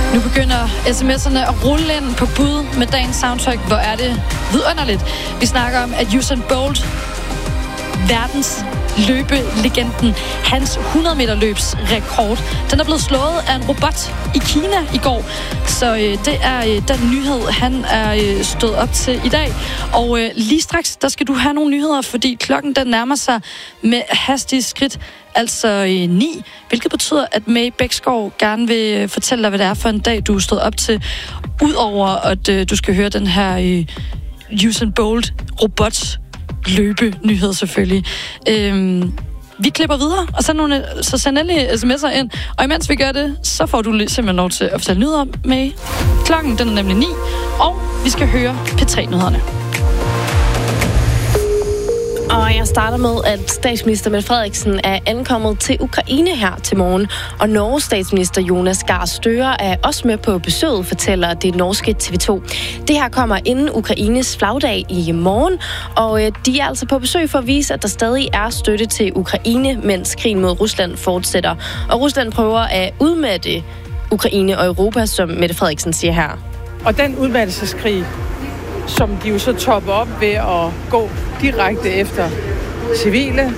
Nu begynder sms'erne at rulle ind på bud med dagens soundtrack. Hvor er det vidunderligt. Vi snakker om, at Usain Bolt, verdens løbelegenden, hans 100 meter løbs rekord, den er blevet slået af en robot i Kina i går. Så det er den nyhed, han er stået op til i dag. Og lige straks, der skal du have nogle nyheder, fordi klokken den nærmer sig med hastige skridt, altså 9, hvilket betyder, at May Bæksgaard gerne vil fortælle dig, hvad det er for en dag, du er stået op til, udover at du skal høre den her Usain Bolt robot løbe-nyhed selvfølgelig. Vi klipper videre, og så send endelig sms'er ind. Og imens vi gør det, så får du simpelthen lov til at fortælle nyheder med. Klokken den er nemlig 9, og vi skal høre P3-nyhederne. Og jeg starter med, at statsminister Mette Frederiksen er ankommet til Ukraine her til morgen. Og Norges statsminister Jonas Gahr Støre er også med på besøget, fortæller det norske TV2. Det her kommer inden Ukraines flagdag i morgen. Og de er altså på besøg for at vise, at der stadig er støtte til Ukraine, mens krigen mod Rusland fortsætter. Og Rusland prøver at udmatte Ukraine og Europa, som Mette Frederiksen siger her. Og den udmattelseskrig, som de jo så topper op ved at gå direkte efter civile,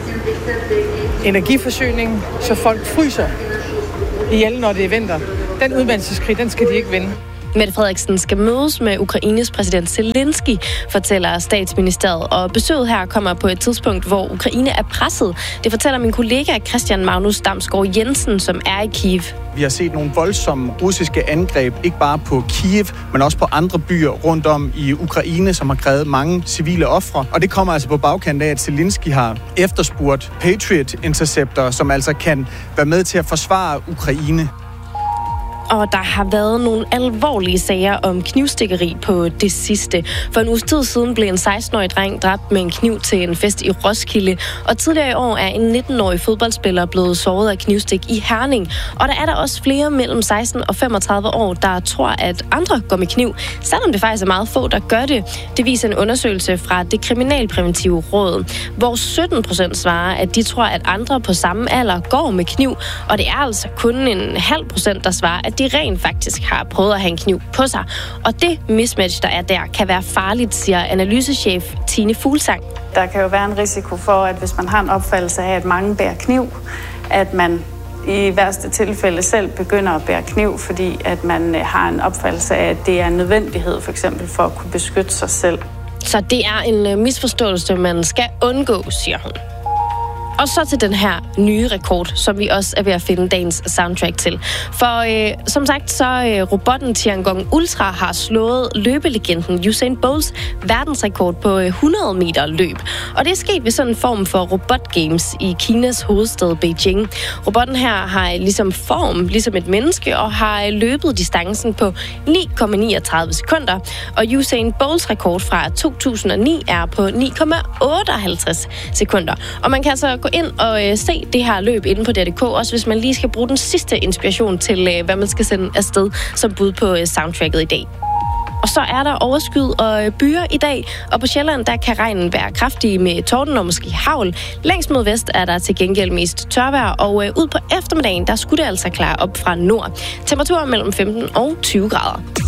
energiforsyning, så folk fryser ihjel, når det er vinter. Den udmattelseskrig, den skal de ikke vinde. Mette Frederiksen skal mødes med Ukraines præsident Zelensky, fortæller statsministeriet. Og besøget her kommer på et tidspunkt, hvor Ukraine er presset. Det fortæller min kollega Christian Magnus Damsgaard Jensen, som er i Kiev. Vi har set nogle voldsomme russiske angreb, ikke bare på Kiev, men også på andre byer rundt om i Ukraine, som har krævet mange civile ofre. Og det kommer altså på bagkant af, at Zelensky har efterspurgt Patriot Interceptor, som altså kan være med til at forsvare Ukraine. Og der har været nogle alvorlige sager om knivstikkeri på det sidste. For en uges tid siden blev en 16-årig dreng dræbt med en kniv til en fest i Roskilde. Og tidligere i år er en 19-årig fodboldspiller blevet såret af knivstik i Herning. Og der er der også flere mellem 16 og 35 år, der tror, at andre går med kniv, selvom det faktisk er meget få, der gør det. Det viser en undersøgelse fra det kriminalpræventive råd, hvor 17% svarer, at de tror, at andre på samme alder går med kniv. Og det er altså kun 0,5%, der svarer, at de rent faktisk har prøvet at have en kniv på sig. Og det mismatch, der er der, kan være farligt, siger analysechef Tine Fuglsang. Der kan jo være en risiko for, at hvis man har en opfattelse af, at mange bærer kniv, at man i værste tilfælde selv begynder at bære kniv, fordi at man har en opfattelse af, at det er en nødvendighed, for eksempel for at kunne beskytte sig selv. Så det er en misforståelse, man skal undgå, siger hun. Og så til den her nye rekord, som vi også er ved at finde dagens soundtrack til. For som sagt, så robotten Tiangong Ultra har slået løbelegenden Usain Bolts verdensrekord på 100 meter løb. Og det er sket ved sådan en form for robotgames i Kinas hovedstad Beijing. Robotten her har ligesom form, ligesom et menneske, og har løbet distancen på 9,39 sekunder. Og Usain Bolts rekord fra 2009 er på 9,58 sekunder. Og man kan altså gå ind og se det her løb inde på DRDK, også hvis man lige skal bruge den sidste inspiration til, hvad man skal sende afsted som bud på soundtracket i dag. Og så er der overskyet og byer i dag, og på Sjælland, der kan regnen være kraftig med torden og måske hagl. Længst mod vest er der til gengæld mest tørvejr, og ud på eftermiddagen, der skulle det altså klare op fra nord. Temperaturer mellem 15 og 20 grader.